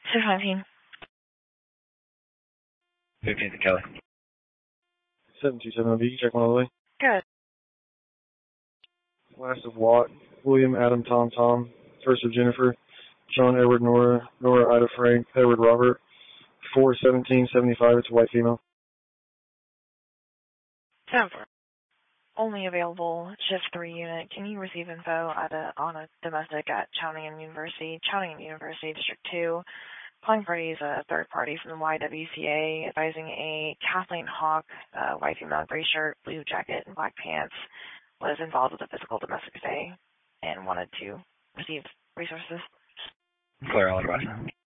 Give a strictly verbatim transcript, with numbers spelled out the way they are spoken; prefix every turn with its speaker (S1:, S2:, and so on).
S1: Shift nineteen.
S2: fifteenth and Kelly.
S3: seven two seven B, check one all the way.
S1: Good.
S3: Last of Watt, William, Adam, Tom, Tom. First of Jennifer, John, Edward, Nora, Nora, Ida, Frank, Edward, Robert. four seventeen seventy-five, it's a white female.
S1: Denver. Only available shift three unit. Can you receive info at a, on a domestic at Chowningham University, Chowningham University District two? Calling party is a third party from the Y W C A advising a Kathleen Hawk, uh, white female, gray shirt, blue jacket, and black pants, was involved with a physical domestic stay and wanted to receive resources.
S2: Claire, I'll advise.